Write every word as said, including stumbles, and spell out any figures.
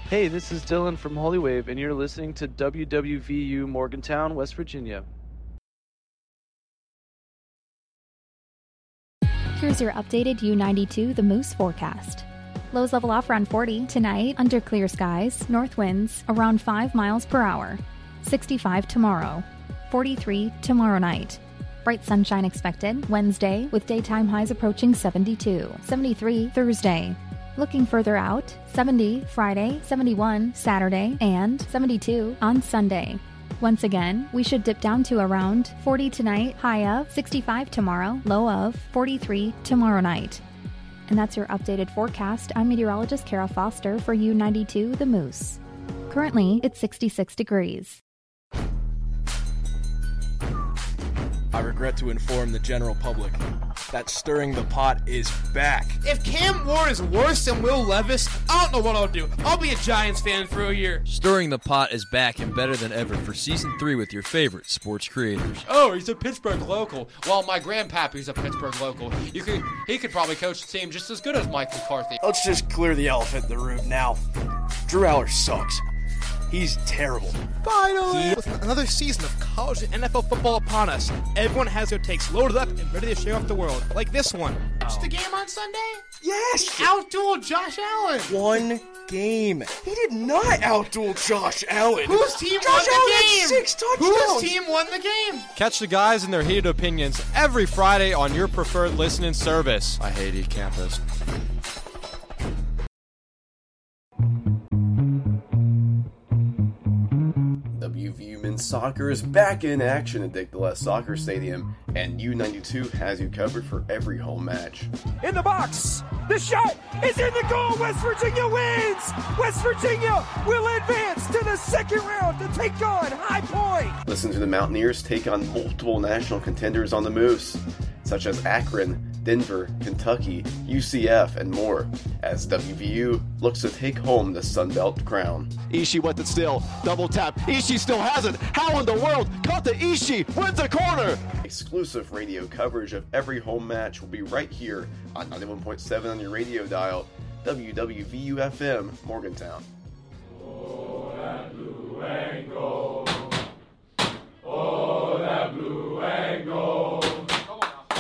Hey, this is Dylan from Holy Wave, and you're listening to W W V U Morgantown, West Virginia. Here's your updated U ninety-two The Moose forecast. Lows level off around forty tonight, under clear skies, north winds around five miles per hour. sixty-five tomorrow. forty-three tomorrow night. Bright sunshine expected Wednesday with daytime highs approaching seventy-two. seventy-three Thursday. Looking further out, seventy Friday, seventy-one Saturday, and seventy-two on Sunday. Once again, we should dip down to around forty tonight, high of sixty-five tomorrow, low of forty-three tomorrow night. And that's your updated forecast. I'm meteorologist Kara Foster for U ninety-two The Moose. Currently, it's sixty-six degrees. I regret to inform the general public that Stirring the Pot is back. If Cam Ward is worse than Will Levis, I don't know what I'll do. I'll be a Giants fan for a year. Stirring the Pot is back and better than ever for season three with your favorite sports creators. Oh, he's a Pittsburgh local. Well, my grandpappy's a Pittsburgh local. You could, he could probably coach the team just as good as Mike McCarthy. Let's just clear the elephant in the room now. Drew Aller sucks. He's terrible. Finally! With another season of college and N F L football upon us, everyone has their takes loaded up and ready to shake off the world. Like this one. Watch oh. the game on Sunday? Yes! He outdueled Josh Allen. One game. He did not outduel Josh Allen. Whose team Josh won the Allen game? Had six touchdowns. Whose team won the game? Catch the guys and their heated opinions every Friday on your preferred listening service. I hate eCampus. W V U Men's Soccer is back in action at Dick Gillespie Soccer Stadium, and U ninety-two has you covered for every home match. In the box, the shot is in the goal. West Virginia wins. West Virginia will advance to the second round to take on High Point. Listen to the Mountaineers take on multiple national contenders on the Moose, such as Akron, Denver, Kentucky, U C F, and more, as W V U looks to take home the Sun Belt crown. Ishii with it still, double tap, Ishii still has it, how in the world, caught the Ishii, wins the corner! Exclusive radio coverage of every home match will be right here on ninety-one point seven on your radio dial, W W V U F M, Morgantown.